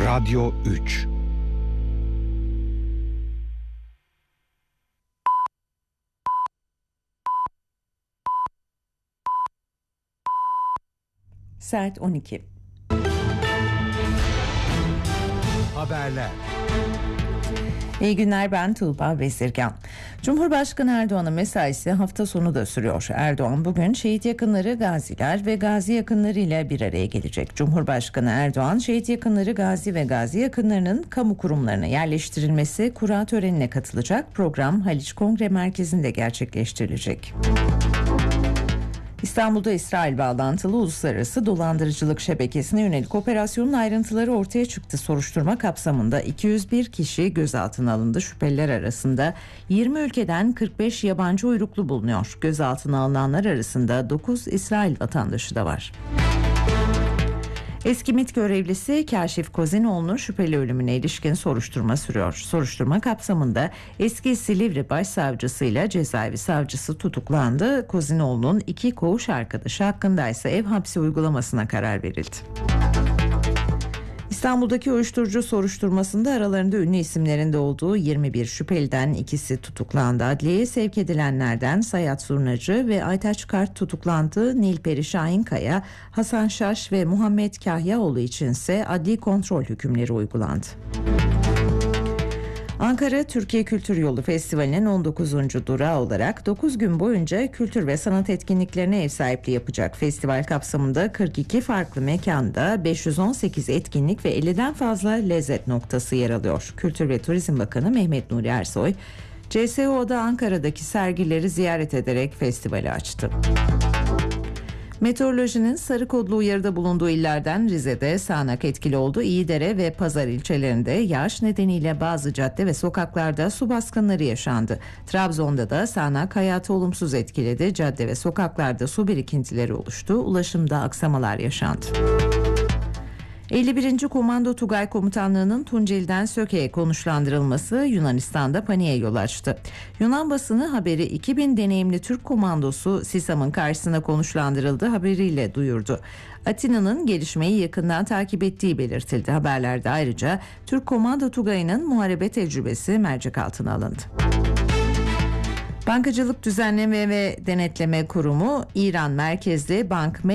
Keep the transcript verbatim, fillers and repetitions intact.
Radyo üç. Saat on iki. Haberler. İyi günler, ben Tuğba Bezirgan. Cumhurbaşkanı Erdoğan'ın mesaisi hafta sonu da sürüyor. Erdoğan bugün şehit yakınları, gaziler ve gazi yakınları ile bir araya gelecek. Cumhurbaşkanı Erdoğan, şehit yakınları, gazi ve gazi yakınlarının kamu kurumlarına yerleştirilmesi kura törenine katılacak. Program Haliç Kongre Merkezi'nde gerçekleştirilecek. İstanbul'da İsrail bağlantılı uluslararası dolandırıcılık şebekesine yönelik operasyonun ayrıntıları ortaya çıktı. Soruşturma kapsamında iki yüz bir kişi gözaltına alındı. Şüpheliler arasında yirmi ülkeden kırk beş yabancı uyruklu bulunuyor. Gözaltına alınanlar arasında dokuz İsrail vatandaşı da var. Eski MİT görevlisi Kaşif Kozinoğlu'nun şüpheli ölümüne ilişkin soruşturma sürüyor. Soruşturma kapsamında eski Silivri Başsavcısıyla cezaevi savcısı tutuklandı. Kozinoğlu'nun iki koğuş arkadaşı hakkında ise ev hapsi uygulamasına karar verildi. İstanbul'daki uyuşturucu soruşturmasında aralarında ünlü isimlerin de olduğu yirmi bir şüpheliden ikisi tutuklandı. Adliyeye sevk edilenlerden Sayat Zurnacı ve Aytaç Kart tutuklandı. Nilperi Şahinkaya, Hasan Şaş ve Muhammed Kahyaoğlu içinse adli kontrol hükümleri uygulandı. Ankara Türkiye Kültür Yolu Festivali'nin on dokuzuncu durağı olarak dokuz gün boyunca kültür ve sanat etkinliklerine ev sahipliği yapacak. Festival kapsamında kırk iki farklı mekanda beş yüz on sekiz etkinlik ve elliden fazla lezzet noktası yer alıyor. Kültür ve Turizm Bakanı Mehmet Nuri Ersoy, C S O O'da Ankara'daki sergileri ziyaret ederek festivali açtı. Meteorolojinin sarı kodlu uyarıda bulunduğu illerden Rize'de sağanak etkili oldu. İyidere ve Pazar ilçelerinde yağış nedeniyle bazı cadde ve sokaklarda su baskınları yaşandı. Trabzon'da da sağanak hayatı olumsuz etkiledi. Cadde ve sokaklarda su birikintileri oluştu. Ulaşımda aksamalar yaşandı. elli birinci Komando Tugay Komutanlığı'nın Tunceli'den Söke'ye konuşlandırılması Yunanistan'da paniğe yol açtı. Yunan basını haberi iki bin deneyimli Türk komandosu SİSAM'ın karşısına konuşlandırıldı haberiyle duyurdu. Atina'nın gelişmeyi yakından takip ettiği belirtildi. Haberlerde ayrıca Türk Komando Tugayı'nın muharebe tecrübesi mercek altına alındı. Bankacılık Düzenleme ve Denetleme Kurumu İran merkezli Bank